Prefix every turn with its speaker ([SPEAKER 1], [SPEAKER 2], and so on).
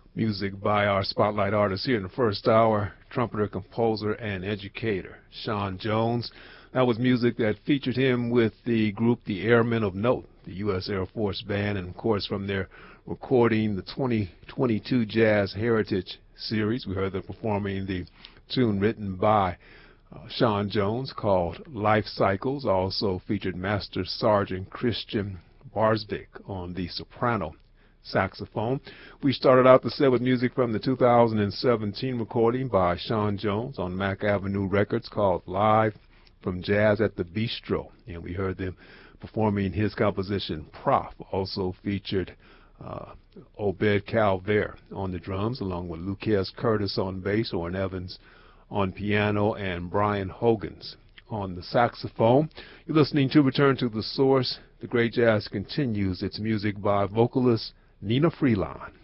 [SPEAKER 1] Music by our spotlight artist here in the first hour, trumpeter, composer, and educator, Sean Jones. That was music that featured him with the group The Airmen of Note, the U.S. Air Force Band, and of course from their recording the 2022 Jazz Heritage Series. We heard them performing the tune written by Sean Jones called Life Cycles. Also featured Master Sergeant Christian Barsvik on the soprano saxophone. We started out the set with music from the 2017 recording by Sean Jones on Mack Avenue Records called Live from Jazz at the Bistro, and we heard them performing his composition Prof. Also featured Obed Calvert on the drums, along with Lucas Curtis on bass, Orrin Evans on piano, and Brian Hogans on the saxophone. You're listening to Return to the Source. The Great Jazz continues its music by vocalist Nina Freelon.